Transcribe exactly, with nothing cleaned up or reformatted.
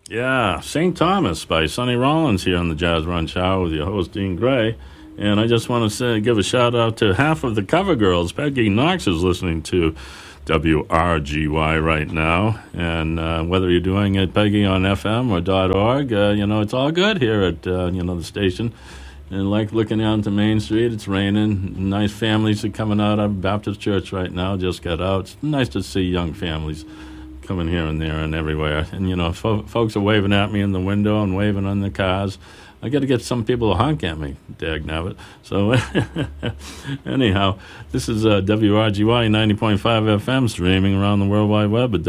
Yeah, Saint Thomas by Sonny Rollins here on the Jazz Run Show with your host, Dean Gray. And I just want to say, give a shout-out to half of the cover girls. Peggy Knox is listening to W R G Y right now. And uh, whether you're doing it, Peggy, on F M or .org, uh, you know, it's all good here at, uh, you know, the station. And like looking out to Main Street, it's raining. Nice families are coming out of Baptist Church right now, just got out. It's nice to see young families coming here and there and everywhere. And, you know, fo- folks are waving at me in the window and waving on the cars. I got to get some people to honk at me, dagnabbit. So, anyhow, this is uh, W R G Y ninety point five F M, streaming around the World Wide Web at